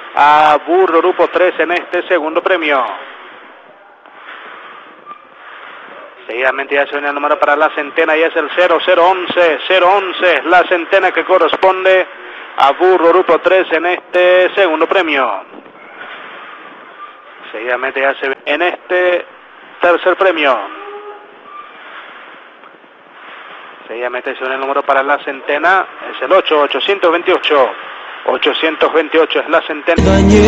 a Burro Grupo 3 en este segundo premio. Seguidamente ya se viene el número para la centena y es el 0011 es la centena que corresponde a Burro Grupo 3 en este segundo premio. Seguidamente ya se viene en este tercer premio. Seguidamente se viene el número para la centena, es el 828 es la centena.